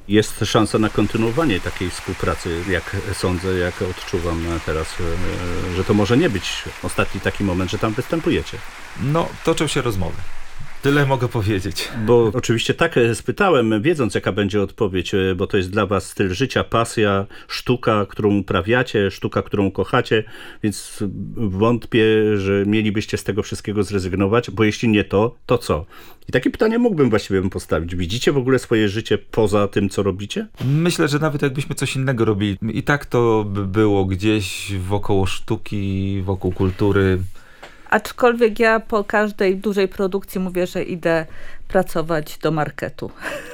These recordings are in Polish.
Jest szansa na kontynuowanie takiej współpracy, jak sądzę, jak odczuwam teraz, że to może nie być ostatni taki moment, że tam występujecie. No, toczą się rozmowy. Tyle mogę powiedzieć. Bo oczywiście tak spytałem, wiedząc jaka będzie odpowiedź, bo to jest dla was styl życia, pasja, sztuka, którą uprawiacie, sztuka, którą kochacie, więc wątpię, że mielibyście z tego wszystkiego zrezygnować, bo jeśli nie to, to co? I takie pytanie mógłbym właściwie postawić. Widzicie w ogóle swoje życie poza tym, co robicie? Myślę, że nawet jakbyśmy coś innego robili, i tak to by było gdzieś wokoło sztuki, wokół kultury. Aczkolwiek ja po każdej dużej produkcji mówię, że idę pracować do marketu.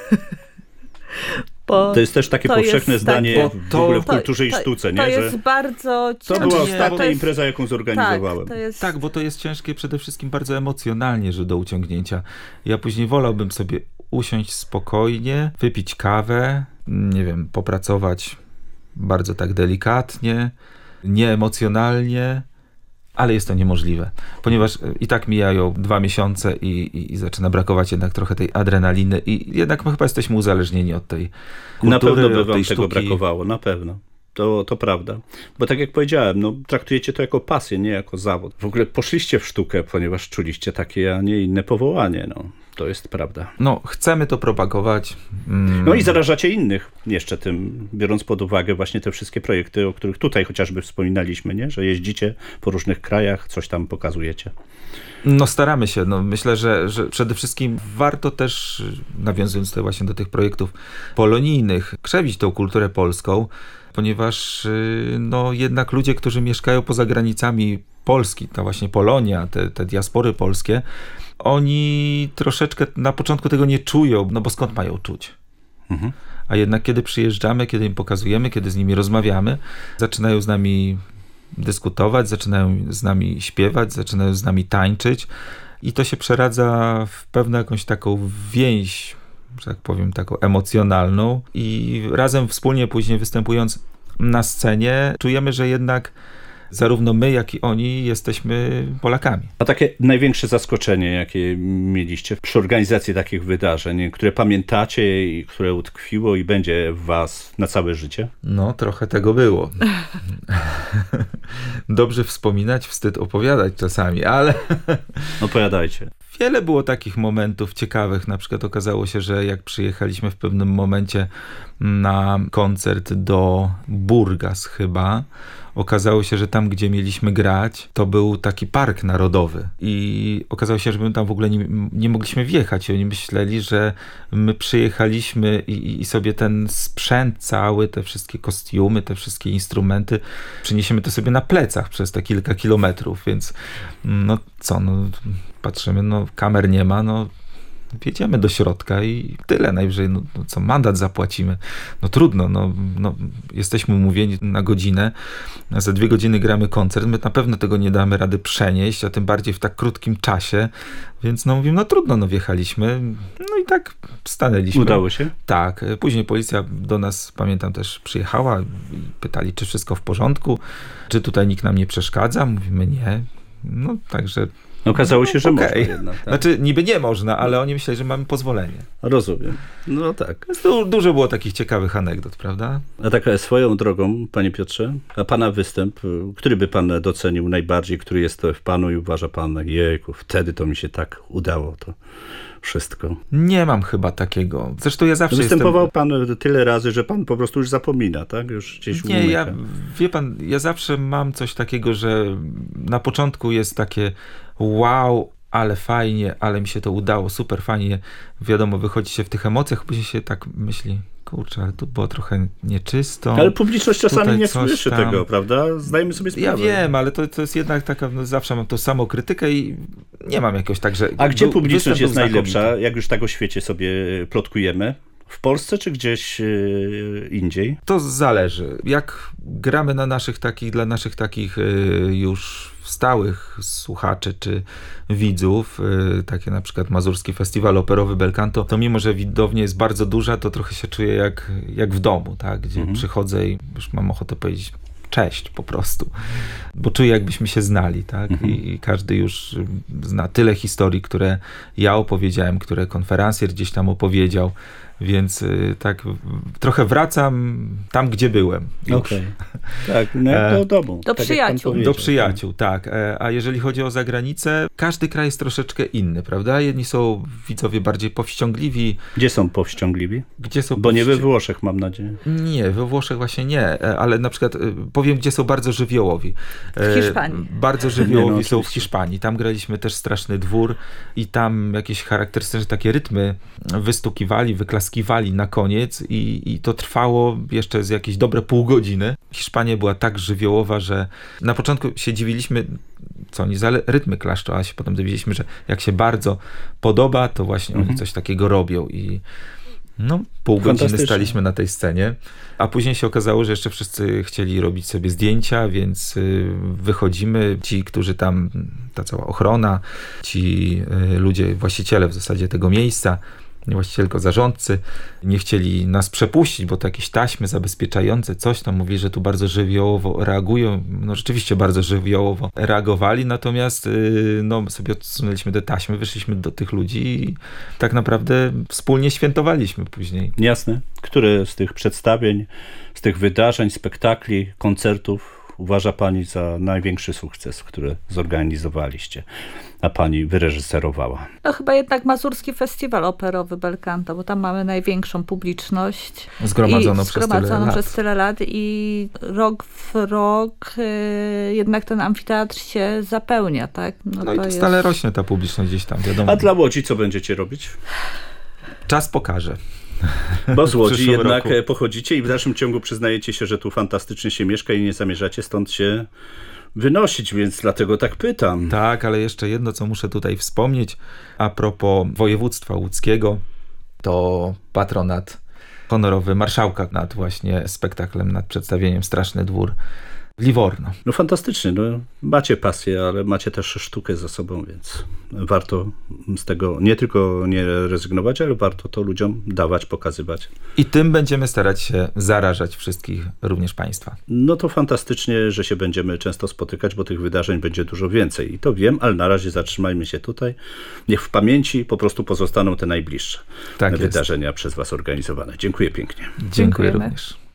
To jest też takie powszechne zdanie w ogóle w kulturze i sztuce, nie? To jest bardzo ciężkie. To była ostatnia impreza, jaką zorganizowałem. Tak, bo to jest ciężkie przede wszystkim bardzo emocjonalnie, że do uciągnięcia. Ja później wolałbym sobie usiąść spokojnie, wypić kawę, nie wiem, popracować bardzo tak delikatnie, nieemocjonalnie, ale jest to niemożliwe, ponieważ i tak mijają 2 miesiące i zaczyna brakować jednak trochę tej adrenaliny i jednak my chyba jesteśmy uzależnieni od tej kultury, na pewno by od tej wam sztuki. tego brakowało, na pewno. To prawda. Bo tak jak powiedziałem, no, traktujecie to jako pasję, nie jako zawód. W ogóle poszliście w sztukę, ponieważ czuliście takie, a nie inne powołanie. No, to jest prawda. No, chcemy to propagować. No i zarażacie innych jeszcze tym, biorąc pod uwagę właśnie te wszystkie projekty, o których tutaj chociażby wspominaliśmy, nie? Że jeździcie po różnych krajach, coś tam pokazujecie. No staramy się. No, myślę, że przede wszystkim warto też, nawiązując tutaj właśnie do tych projektów polonijnych, krzewić tą kulturę polską, ponieważ no jednak ludzie, którzy mieszkają poza granicami Polski, ta właśnie Polonia, te diaspory polskie, oni troszeczkę na początku tego nie czują, no bo skąd mają czuć? Mhm. A jednak kiedy przyjeżdżamy, kiedy im pokazujemy, kiedy z nimi rozmawiamy, zaczynają z nami dyskutować, zaczynają z nami śpiewać, zaczynają z nami tańczyć i to się przeradza w pewną jakąś taką więź, że tak powiem, taką emocjonalną i razem wspólnie później występując na scenie czujemy, że jednak zarówno my, jak i oni jesteśmy Polakami. A takie największe zaskoczenie, jakie mieliście przy organizacji takich wydarzeń, które pamiętacie i które utkwiło i będzie w was na całe życie? No, trochę tego było. Dobrze wspominać, wstyd opowiadać czasami, ale... Opowiadajcie. Wiele było takich momentów ciekawych. Na przykład okazało się, że jak przyjechaliśmy w pewnym momencie na koncert do Burgas chyba, okazało się, że tam, gdzie mieliśmy grać, to był taki park narodowy i okazało się, że my tam w ogóle nie mogliśmy wjechać i oni myśleli, że my przyjechaliśmy i sobie ten sprzęt cały, te wszystkie kostiumy, te wszystkie instrumenty przyniesiemy to sobie na plecach przez te kilka kilometrów, więc no co, no patrzymy, no kamer nie ma, no wjedziemy do środka i tyle, najwyżej, no co, mandat zapłacimy. No trudno, no jesteśmy umówieni na godzinę, a za 2 godziny gramy koncert, my na pewno tego nie damy rady przenieść, a tym bardziej w tak krótkim czasie, więc no mówimy, no trudno, no wjechaliśmy, no i tak stanęliśmy. Udało się? Tak, później policja do nas, pamiętam, też przyjechała i pytali, czy wszystko w porządku, czy tutaj nikt nam nie przeszkadza, mówimy nie, no także... Okazało się, że okay. można jednak. Tak? Znaczy niby nie można, ale oni myśleli, że mamy pozwolenie. Rozumiem. No tak. Dużo było takich ciekawych anegdot, prawda? A tak swoją drogą, panie Piotrze, a pana występ, który by pan docenił najbardziej, który jest w panu i uważa pan, jejku, wtedy to mi się tak udało to wszystko. Nie mam chyba takiego. Zresztą ja zawsze występował pan tyle razy, że pan po prostu już zapomina, tak? Już gdzieś umyka. Wie pan, ja zawsze mam coś takiego, że na początku jest takie wow, ale fajnie, ale mi się to udało, super fajnie. Wiadomo, wychodzi się w tych emocjach, później się tak myśli, kurczę, ale tu było trochę nieczysto. Ale publiczność czasami nie słyszy tego, prawda? Zdajemy sobie sprawę. Ja wiem, ale to jest jednak taka, no zawsze mam tą samą krytykę i nie mam jakoś tak, że... A gdzie publiczność jest najlepsza, jak już tak o świecie sobie plotkujemy? W Polsce czy gdzieś indziej? To zależy. Jak gramy na dla naszych takich już stałych słuchaczy czy widzów, takie na przykład Mazurski Festiwal Operowy Belcanto, to mimo, że widownia jest bardzo duża, to trochę się czuję jak w domu, tak? Gdzie przychodzę i już mam ochotę powiedzieć cześć po prostu, bo czuję, jakbyśmy się znali, tak? I każdy już zna tyle historii, które ja opowiedziałem, które konferencjer gdzieś tam opowiedział, Więc tak trochę wracam tam, gdzie byłem. Okej. Tak, no jak do domu. Do tak przyjaciół. Do przyjaciół, tak. A jeżeli chodzi o zagranicę, każdy kraj jest troszeczkę inny, prawda? Jedni są widzowie bardziej powściągliwi. Gdzie są powściągliwi? Gdzie są Bo nie we Włoszech, mam nadzieję. Nie, we Włoszech właśnie nie, ale na przykład powiem, gdzie są bardzo żywiołowi. W Hiszpanii. Bardzo żywiołowi Nie, są w oczywiście. Hiszpanii. Tam graliśmy też Straszny Dwór i tam jakieś charakterystyczne takie rytmy wystukiwali, wyklaskiwali na koniec i to trwało jeszcze z jakieś dobre pół godziny. Hiszpania była tak żywiołowa, że na początku się dziwiliśmy, co oni za rytmy klaszczą, a się potem dowiedzieliśmy, że jak się bardzo podoba, to właśnie oni coś takiego robią i no, pół godziny Fantastycznie. staliśmy na tej scenie, a później się okazało, że jeszcze wszyscy chcieli robić sobie zdjęcia, więc wychodzimy, ci, którzy tam, ta cała ochrona, ci ludzie, właściciele w zasadzie tego miejsca, nie właściciele, tylko zarządcy, nie chcieli nas przepuścić, bo to jakieś taśmy zabezpieczające, coś tam, mówili, że tu bardzo żywiołowo reagują. No rzeczywiście bardzo żywiołowo reagowali, natomiast no, sobie odsunęliśmy te taśmy, wyszliśmy do tych ludzi i tak naprawdę wspólnie świętowaliśmy później. Jasne. Które z tych przedstawień, z tych wydarzeń, spektakli, koncertów uważa pani za największy sukces, który zorganizowaliście, a pani wyreżyserowała? No chyba jednak Mazurski Festiwal Operowy Belcanto, bo tam mamy największą publiczność. Zgromadzono Zgromadzoną przez przez tyle lat i rok w rok jednak ten amfiteatr się zapełnia, tak? No i to stale rośnie ta publiczność gdzieś tam, wiadomo. A dla Łodzi co będziecie robić? Czas pokaże. Bo z Łodzi przyszłym jednak roku. pochodzicie i w dalszym ciągu przyznajecie się, że tu fantastycznie się mieszka i nie zamierzacie stąd się wynosić, więc dlatego tak pytam. Tak, ale jeszcze jedno, co muszę tutaj wspomnieć, a propos województwa łódzkiego, to patronat honorowy marszałka nad właśnie spektaklem, nad przedstawieniem Straszny Dwór w Livorno. No fantastycznie, no, macie pasję, ale macie też sztukę za sobą, więc warto z tego nie tylko nie rezygnować, ale warto to ludziom dawać, pokazywać. I tym będziemy starać się zarażać wszystkich, również Państwa. No to fantastycznie, że się będziemy często spotykać, bo tych wydarzeń będzie dużo więcej. I to wiem, ale na razie zatrzymajmy się tutaj. Niech w pamięci po prostu pozostaną te najbliższe Tak jest. wydarzenia przez Was organizowane. Dziękuję pięknie. Dziękuję Dziękujemy. również.